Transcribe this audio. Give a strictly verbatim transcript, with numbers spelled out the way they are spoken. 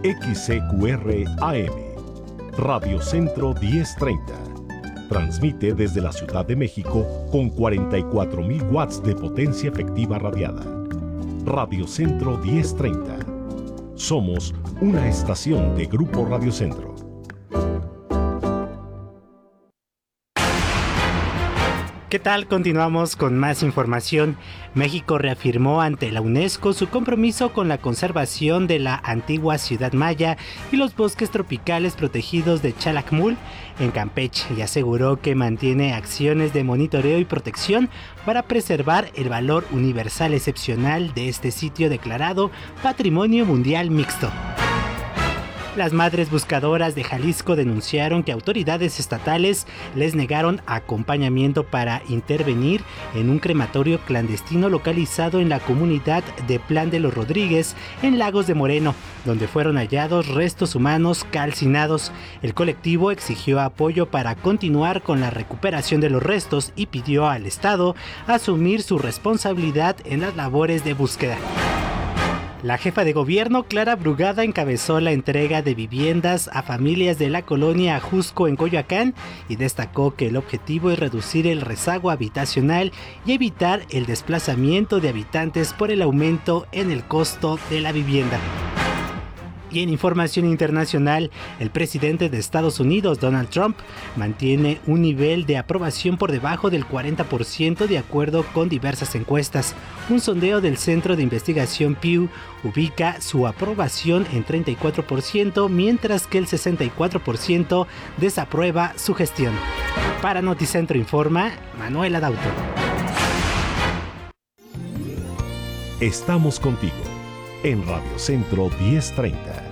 X C Q R A M, Radio Centro diez treinta. Transmite desde la Ciudad de México con cuarenta y cuatro mil watts de potencia efectiva radiada. Radio Centro diez treinta. Somos una estación de Grupo Radio Centro. ¿Qué tal? Continuamos con más información. México reafirmó ante la UNESCO su compromiso con la conservación de la antigua ciudad maya y los bosques tropicales protegidos de Calakmul en Campeche y aseguró que mantiene acciones de monitoreo y protección para preservar el valor universal excepcional de este sitio declarado Patrimonio Mundial Mixto. Las Madres Buscadoras de Jalisco denunciaron que autoridades estatales les negaron acompañamiento para intervenir en un crematorio clandestino localizado en la comunidad de Plan de los Rodríguez, en Lagos de Moreno, donde fueron hallados restos humanos calcinados. El colectivo exigió apoyo para continuar con la recuperación de los restos y pidió al Estado asumir su responsabilidad en las labores de búsqueda. La jefa de gobierno, Clara Brugada, encabezó la entrega de viviendas a familias de la colonia Ajusco en Coyoacán y destacó que el objetivo es reducir el rezago habitacional y evitar el desplazamiento de habitantes por el aumento en el costo de la vivienda. Y en información internacional, el presidente de Estados Unidos, Donald Trump, mantiene un nivel de aprobación por debajo del cuarenta por ciento de acuerdo con diversas encuestas. Un sondeo del Centro de Investigación Pew ubica su aprobación en treinta y cuatro por ciento, mientras que el sesenta y cuatro por ciento desaprueba su gestión. Para Noticentro informa Manuel Adauto. Estamos contigo en Radio Centro diez treinta.